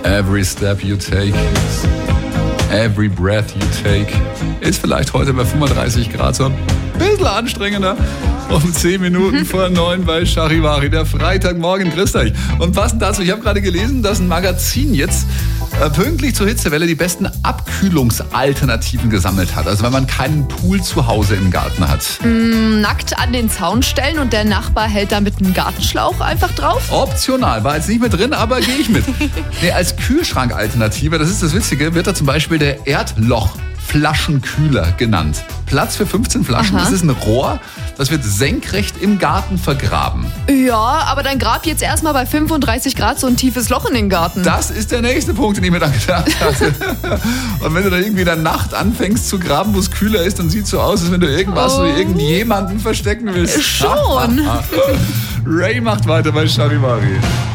Every step you take, every breath you take. Ist vielleicht heute bei 35 Grad so ein bisschen anstrengender. Um 10 Minuten vor 9 bei Charivari, der Freitagmorgen. Grüßt euch. Und passend dazu, ich habe gerade gelesen, dass ein Magazin jetzt pünktlich zur Hitzewelle die besten Abkühlungsalternativen gesammelt hat. Also wenn man keinen Pool zu Hause im Garten hat. Nackt an den Zaun stellen und der Nachbar hält da mit einem Gartenschlauch einfach drauf? Optional, war jetzt nicht mit drin, aber gehe ich mit. Nee, als Kühlschrankalternative, das ist das Witzige, wird da zum Beispiel der Erdlochflaschenkühler genannt. Platz für 15 Flaschen. Aha. Das ist ein Rohr, das wird senkrecht im Garten vergraben. Ja, aber dann grab jetzt erstmal bei 35 Grad so ein tiefes Loch in den Garten. Das ist der nächste Punkt, den ich mir dann gedacht hatte. Und wenn du da irgendwie in der Nacht anfängst zu graben, wo es kühler ist, dann sieht es so aus, als wenn du irgendwas oder irgendjemanden verstecken willst. Schon. Ray macht weiter bei Charivari.